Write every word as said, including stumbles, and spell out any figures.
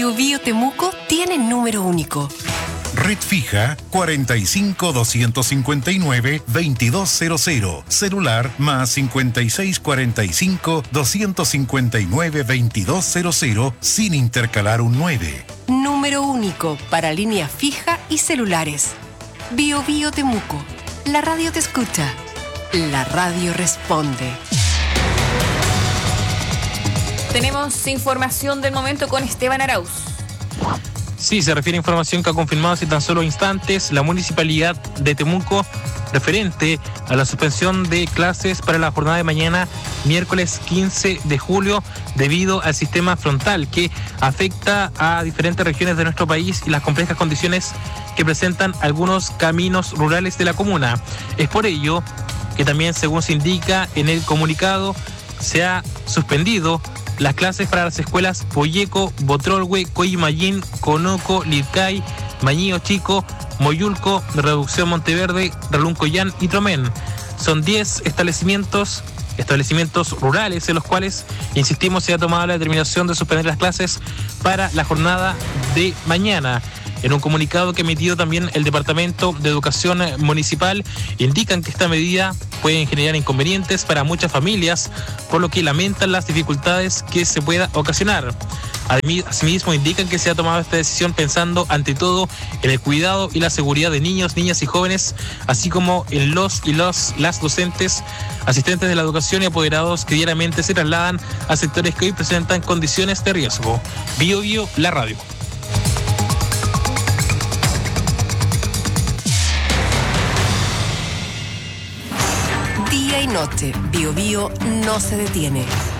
Bio Bio Temuco tiene número único. Red fija cuarenta y cinco, doscientos cincuenta y nueve, veintidós cero cero. Celular más cincuenta y seis, cuarenta y cinco, doscientos cincuenta y nueve, veintidós cero cero sin intercalar un nueve. Número único para línea fija y celulares. Bio Bio Temuco. La radio te escucha. La radio responde. Tenemos información del momento con Esteban Arauz. Sí, se refiere a información que ha confirmado hace tan solo instantes la Municipalidad de Temuco referente a la suspensión de clases para la jornada de mañana, miércoles quince de julio, debido al sistema frontal que afecta a diferentes regiones de nuestro país y las complejas condiciones que presentan algunos caminos rurales de la comuna. Es por ello que también, según se indica en el comunicado, se ha suspendido las clases para las escuelas Poyeco, Botrolhue, Coyimayín, Conoco, Lircay, Mañío Chico, Moyulco, Reducción Monteverde, Reluncoyán y Tromén. Son diez establecimientos, establecimientos rurales en los cuales, insistimos, se ha tomado la determinación de suspender las clases para la jornada de mañana. En un comunicado que ha emitido también el Departamento de Educación Municipal, indican que esta medida puede generar inconvenientes para muchas familias, por lo que lamentan las dificultades que se pueda ocasionar. Asimismo, indican que se ha tomado esta decisión pensando ante todo en el cuidado y la seguridad de niños, niñas y jóvenes, así como en los y los, las docentes, asistentes de la educación y apoderados que diariamente se trasladan a sectores que hoy presentan condiciones de riesgo. Bio Bio, la radio. Día y noche, Bio Bio no se detiene.